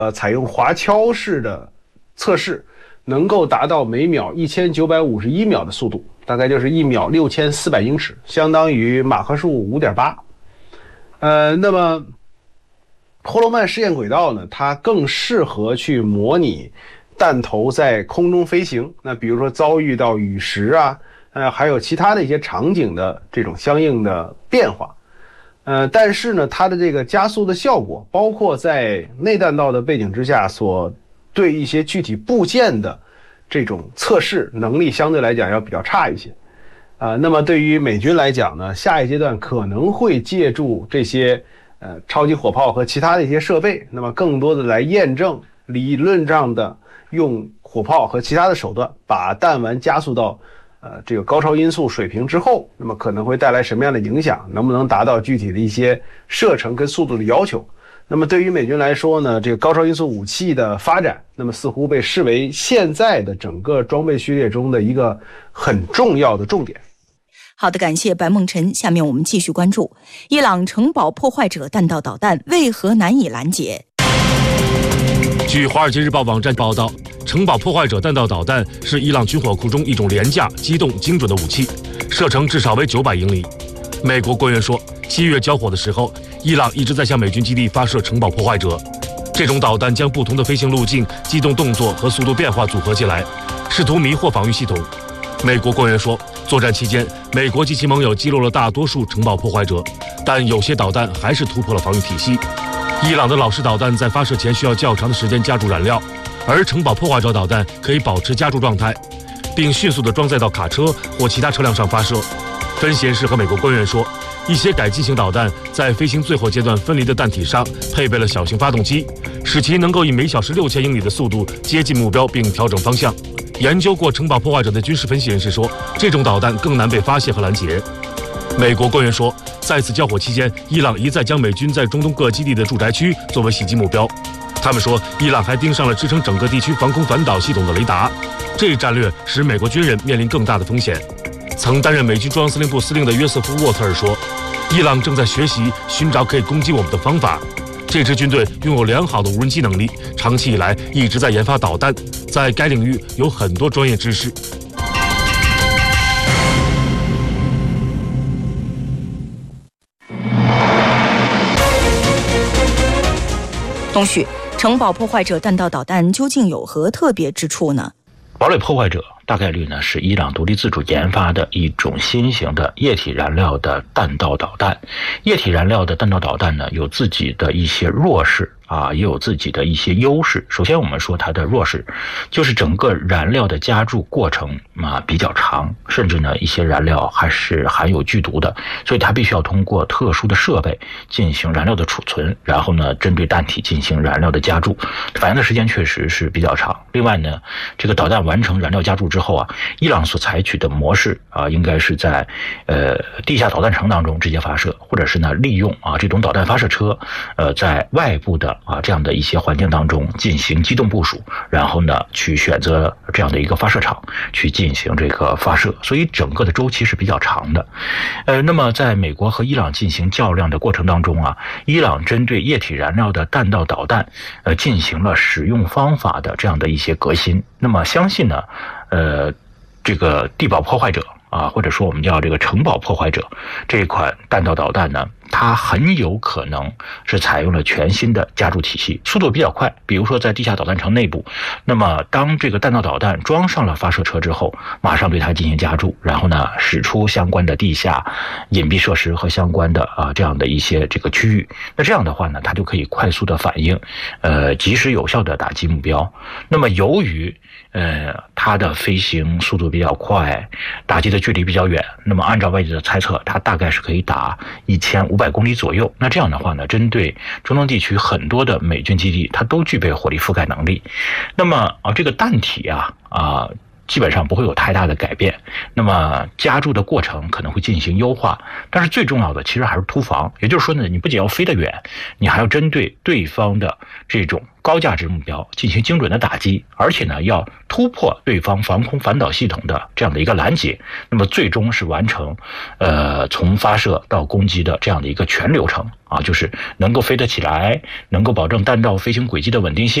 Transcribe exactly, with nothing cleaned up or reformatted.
呃，采用滑橇式的测试，能够达到每秒一千九百五十一秒的速度，大概就是一秒六千四百英尺，相当于马赫数 五点八。呃，那么霍洛曼试验轨道呢，它更适合去模拟弹头在空中飞行，那比如说遭遇到雨石啊，呃，还有其他的一些场景的这种相应的变化。呃，但是呢，它的这个加速的效果，包括在内弹道的背景之下所对一些具体部件的这种测试能力，相对来讲要比较差一些。啊、呃，那么对于美军来讲呢，下一阶段可能会借助这些呃超级火炮和其他的一些设备，那么更多的来验证理论上的用火炮和其他的手段把弹丸加速到呃，这个高超音速水平之后，那么可能会带来什么样的影响？能不能达到具体的一些射程跟速度的要求？那么对于美军来说呢，这个高超音速武器的发展，那么似乎被视为现在的整个装备序列中的一个很重要的重点。 好的，感谢白梦辰。下面我们继续关注伊朗城堡破坏者弹道导弹为何难以拦截。 据《华尔街日报》网站报道，城堡破坏者弹道导弹是伊朗军火库中一种廉价、机动、精准的武器，射程至少为九百英里。美国官员说，七月交火的时候，伊朗一直在向美军基地发射城堡破坏者。这种导弹将不同的飞行路径、机动动作和速度变化组合起来，试图迷惑防御系统。美国官员说，作战期间，美国及其盟友击落了大多数城堡破坏者，但有些导弹还是突破了防御体系。伊朗的老式导弹在发射前需要较长的时间加注燃料，而城堡破坏者导弹可以保持加注状态，并迅速地装载到卡车或其他车辆上发射。分析人士和美国官员说，一些改进型导弹在飞行最后阶段分离的弹体上配备了小型发动机，使其能够以每小时六千英里的速度接近目标并调整方向。研究过城堡破坏者的军事分析人士说，这种导弹更难被发现和拦截。美国官员说，在此交火期间，伊朗一再将美军在中东各基地的住宅区作为袭击目标。他们说，伊朗还盯上了支撑整个地区防空反导系统的雷达，这一战略使美国军人面临更大的风险。曾担任美军中央司令部司令的约瑟夫·沃特尔说，伊朗正在学习寻找可以攻击我们的方法。这支军队拥有良好的无人机能力，长期以来一直在研发导弹，在该领域有很多专业知识。 东旭，城堡破坏者弹道导弹究竟有何特别之处呢？ 堡垒破坏者大概率呢是伊朗独立自主研发的一种新型的液体燃料的弹道导弹。液体燃料的弹道导弹呢有自己的一些弱势啊，也有自己的一些优势。首先我们说它的弱势，就是整个燃料的加注过程啊比较长，甚至呢一些燃料还是含有剧毒的，所以它必须要通过特殊的设备进行燃料的储存，然后呢针对弹体进行燃料的加注，反应的时间确实是比较长。另外呢，这个导弹完成燃料加注之后啊，伊朗所采取的模式啊，应该是在呃地下导弹城当中直接发射，或者是呢利用啊这种导弹发射车，呃在外部的啊这样的一些环境当中进行机动部署，然后呢去选择这样的一个发射场去进行这个发射，所以整个的周期是比较长的。呃，那么在美国和伊朗进行较量的过程当中啊，伊朗针对液体燃料的弹道导弹，呃进行了使用方法的这样的一些革新。那么相信呢，呃，这个地堡破坏者啊，或者说我们叫这个城堡破坏者这一款弹道导弹呢，它很有可能是采用了全新的加注体系，速度比较快。比如说在地下导弹城内部，那么当这个弹道导弹装上了发射车之后，马上对它进行加注，然后呢使出相关的地下隐蔽设施和相关的啊这样的一些这个区域。那这样的话呢，它就可以快速的反应，呃，及时有效的打击目标。那么由于呃它的飞行速度比较快，打击的距离比较远，那么按照外界的猜测，它大概是可以打一千五百公里左右。那这样的话呢，针对中东地区很多的美军基地，它都具备火力覆盖能力。那么啊，这个弹体啊啊。 基本上不会有太大的改变。那么加注的过程可能会进行优化，但是最重要的其实还是突防。也就是说呢，你不仅要飞得远，你还要针对对方的这种高价值目标进行精准的打击，而且呢要突破对方防空反导系统的这样的一个拦截，那么最终是完成呃从发射到攻击的这样的一个全流程啊，就是能够飞得起来，能够保证弹道飞行轨迹的稳定性。